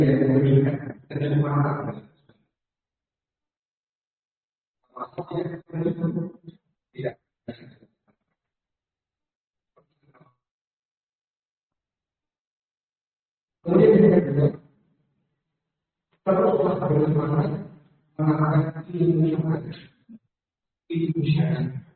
tidak. Kemudian yang kedua, teruslah bersemangat mengamalkan ilmu syariat.